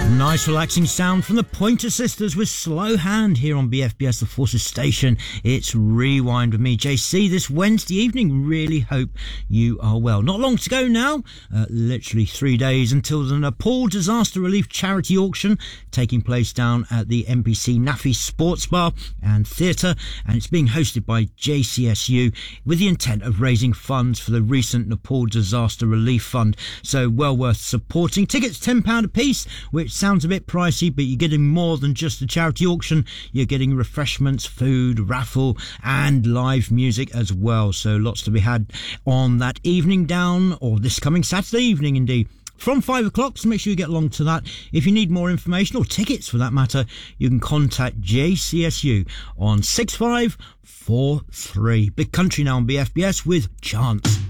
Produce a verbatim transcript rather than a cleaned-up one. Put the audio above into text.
Nice relaxing sound from the Pointer Sisters with Slow Hand here on B F B S The Forces Station. It's Rewind with me, J C, this Wednesday evening. Really hope you are well. Not long to go now, uh, literally three days until the Nepal Disaster Relief Charity Auction taking place down at the N P C Nafi Sports Bar and Theatre, and it's being hosted by J C S U with the intent of raising funds for the recent Nepal Disaster Relief Fund. So well worth supporting. Tickets ten pounds a piece, which sounds a bit pricey, but you're getting more than just a charity auction. You're getting refreshments, food, raffle and live music as well. So lots to be had on that evening down, or this coming Saturday evening indeed, from five o'clock, so make sure you get along to that. If you need more information, or tickets for that matter, you can contact J C S U on six five four three. Big Country now on B F B S with Chance.